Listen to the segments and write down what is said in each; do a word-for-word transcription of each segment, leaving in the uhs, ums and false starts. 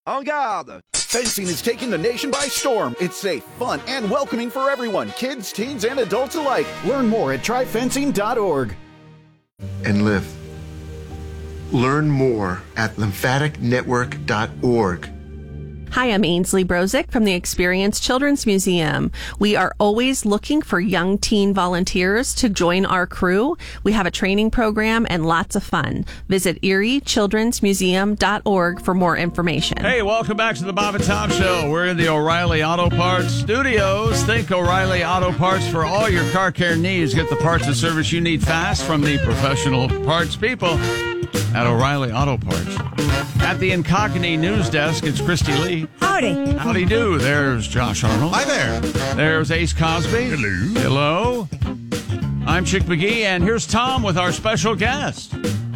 En garde! Fencing is taking the nation by storm. It's safe, fun, and welcoming for everyone, kids, teens, and adults alike. Learn more at try fencing dot org. And live. Learn more at lymphatic network dot org. Hi, I'm Ainsley Brozick from the Experience Children's Museum. We are always looking for young teen volunteers to join our crew. We have a training program and lots of fun. Visit erie children's museum dot org for more information. Hey, welcome back to the Bob and Tom Show. We're in the O'Reilly Auto Parts studios. Think O'Reilly Auto Parts for all your car care needs. Get the parts and service you need fast from the professional parts people at O'Reilly Auto Parts. At the Incognito News Desk, it's Christy Lee. Howdy. Howdy do. There's Josh Arnold. Hi there. There's Ace Cosby. Hello. Hello. I'm Chick McGee, and here's Tom with our special guest.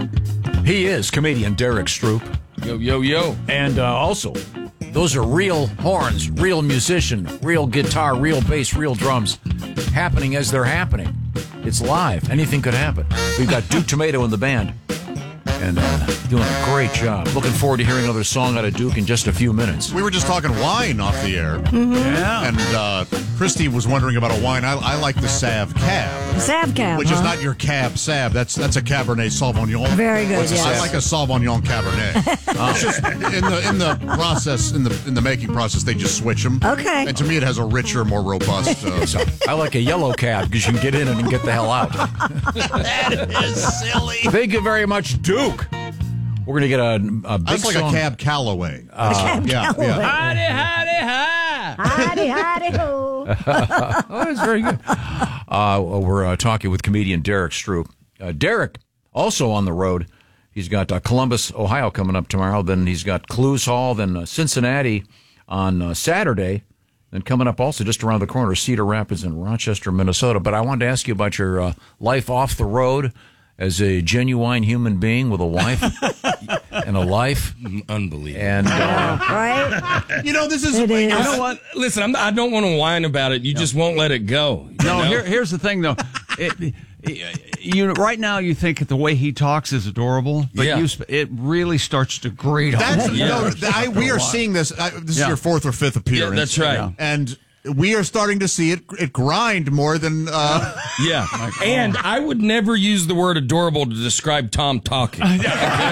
He is comedian Derek Stroop. Yo, yo, yo. And uh, also, those are real horns, real musician, real guitar, real bass, real drums, happening as they're happening. It's live. Anything could happen. We've got Duke Tomato in the band. And uh, doing a great job. Looking forward to hearing another song out of Duke in just a few minutes. We were just talking wine off the air. Mm-hmm. Yeah. And uh, Christy was wondering about a wine. I, I like the Sav Cab. Sav Cab, Which huh? is not your Cab Sav. That's that's a Cabernet Sauvignon. Very good, What's a yes. Sav? I like a Sauvignon Cabernet. It's just in the in the process, in the in the making process, they just switch them. Okay. And to me, it has a richer, more robust. Uh, So, I like a yellow cab because you can get in and get the hell out. that is silly. Thank you very much, Duke. We're going to get a, a big That's like song. a Cab Callaway. Uh, Cab yeah, Callaway. yeah. Howdy, howdy, hi. Howdy, howdy, ho. Oh, that's very good. Uh, we're uh, talking with comedian Derek Stroop. Uh, Derek, also on the road. He's got uh, Columbus, Ohio coming up tomorrow. Then he's got Clues Hall. Then uh, Cincinnati on uh, Saturday. Then coming up also just around the corner, Cedar Rapids and Rochester, Minnesota. But I wanted to ask you about your uh, life off the road as a genuine human being with a wife and a life. Unbelievable. And uh, Right? You know, this is. It is. You know what? Listen, I'm, I don't want to whine about it. You just won't let it go. you No, know? here, here's the thing, though. It, you right now you think the way he talks is adorable, but Yeah. you, it really starts to grate on That's, you. you know, I, we are seeing this. I, this Yeah. is your fourth or fifth appearance. Yeah, that's right. Yeah. And we are starting to see it it grind more than. Uh, Yeah. And I would never use the word adorable to describe Tom talking. Okay?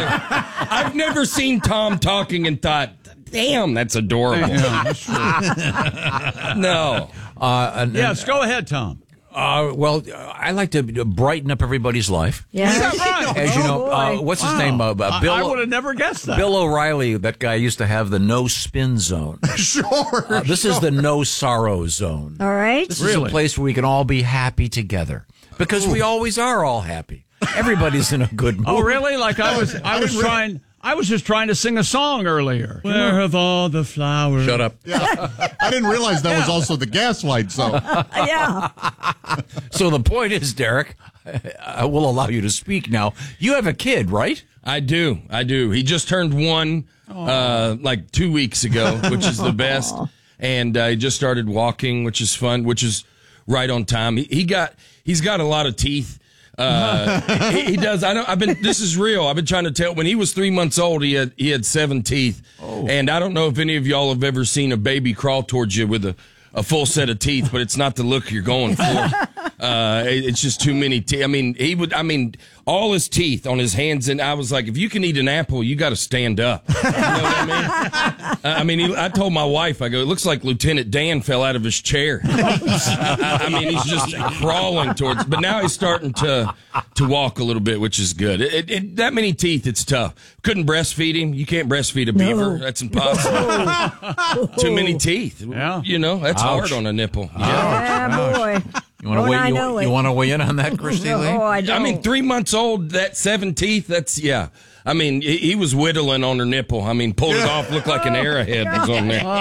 I've never seen Tom talking and thought, damn, that's adorable. Yeah, that's true. No. uh, and, Yes, go ahead, Tom. Uh, well, I like to brighten up everybody's life. Yeah. As you know, Oh, uh, boy. what's his name? Uh, uh, Bill. I, I would have never guessed that. Bill O'Reilly, that guy used to have the no spin zone. sure. Uh, this is the no sorrow zone. All right. This is Really? a place where we can all be happy together because we always are all happy. Everybody's in a good mood. Oh, really? Like I was, I was didn't re- trying. I was just trying to sing a song earlier. Where have all the flowers? Shut up. Yeah. I didn't realize that was also the gaslight zone. Yeah. So the point is, Derek, I will allow you to speak now. You have a kid, right? I do. I do. He just turned one uh, like two weeks ago, which is the best. And uh, he just started walking, which is fun, which is right on time. He, he got, he's got a lot of teeth. Uh, he, he does. I know. I've been. This is real. I've been trying to tell. When he was three months old, he had he had seven teeth. Oh. And I don't know if any of y'all have ever seen a baby crawl towards you with a, a full set of teeth, but it's not the look you're going for. Uh, it, it's just too many teeth. I mean, he would. I mean, all his teeth on his hands, and I was like, if you can eat an apple, you got to stand up. You know what I mean? Uh, I mean, he, I told my wife, I go, it looks like Lieutenant Dan fell out of his chair. I, I mean, he's just crawling towards. But now he's starting to to walk a little bit, which is good. It, it, it, that many teeth, it's tough. Couldn't breastfeed him. You can't breastfeed a beaver. No. That's impossible. Too many teeth. Yeah. You know, that's Ouch. hard on a nipple. Yeah, boy. You want to Don't I weigh? know You, it. you want to weigh in on that, Christy Lee? Oh, I don't. I mean, three months old, that seven teeth, that's, yeah. I mean, he, he was whittling on her nipple. I mean, pulled it off, looked like an arrowhead was on there.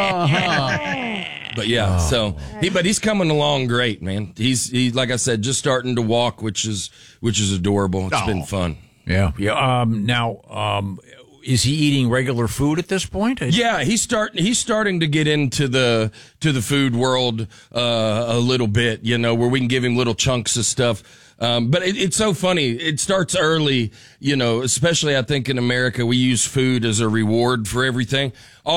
But yeah, so he, but he's coming along great, man. He's, he, like I said, just starting to walk, which is, which is adorable. It's been fun. Yeah. Yeah. Um, now, um, is he eating regular food at this point? Yeah, he's starting. He's starting to get into the to the food world uh, a little bit. You know, where we can give him little chunks of stuff. Um, but it, it's so funny. It starts early. You know, especially I think in America we use food as a reward for everything.